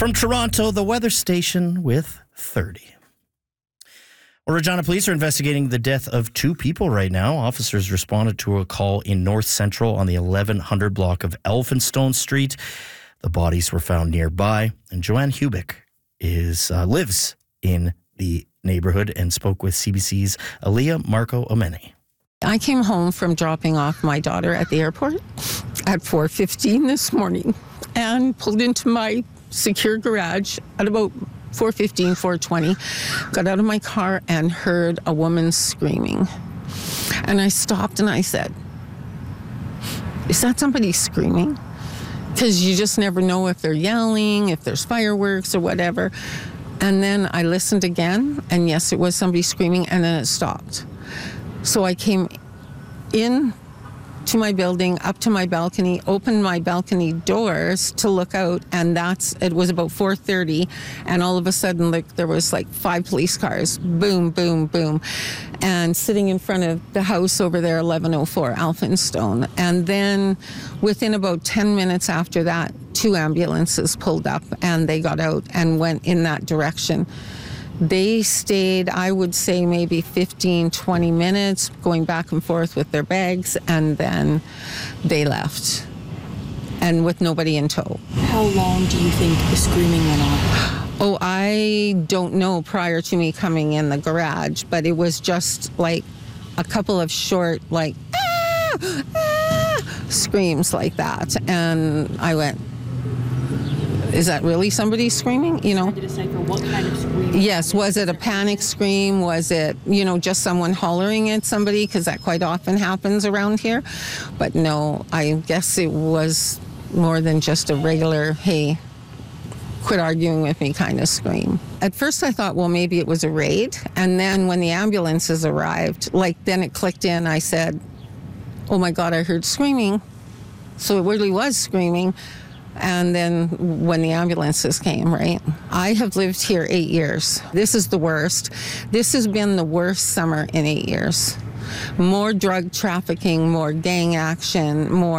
From Toronto, the weather station with 30. Well, Regina police are investigating the death of 2 people right now. Officers responded to a call in North Central on the 1100 block of Elphinstone Street. The bodies were found nearby, and Joanne Hubick lives in the neighborhood and spoke with CBC's Aaliyah Marco Omeni. I came home from dropping off my daughter at the airport at 4:15 this morning and pulled into my secure garage at about 4:15, 4:20. Got out of my car and heard a woman screaming. And I stopped and I said, "Is that somebody screaming?" Because you just never know if they're yelling, if there's fireworks or whatever. And then I listened again, and yes, it was somebody screaming, and then it stopped. So I came in to my building, up to my balcony, opened my balcony doors to look out, and it was about 4:30, and all of a sudden, there was 5 police cars, boom, boom, boom, and sitting in front of the house over there, 1104 Elphinstone. And then within about 10 minutes after that, 2 ambulances pulled up, and they got out and went in that direction. They stayed, I would say, maybe 15, 20 minutes, going back and forth with their bags, and then they left, and with nobody in tow. How long do you think the screaming went on? Oh, I don't know prior to me coming in the garage, but it was just a couple of short, screams like that. And I went, is that really somebody screaming? You know? Trying to decipher what kind of scream. Yes, was it a panic scream? Was it, just someone hollering at somebody? Because that quite often happens around here. But no, I guess it was more than just a regular, hey, quit arguing with me kind of scream. At first I thought, well, maybe it was a raid. And then when the ambulances arrived, then it clicked in. I said, oh my God, I heard screaming. So it really was screaming. And then when the ambulances came, right? I have lived here 8 years. This is the worst. This has been the worst summer in 8 years. More drug trafficking, more gang action, more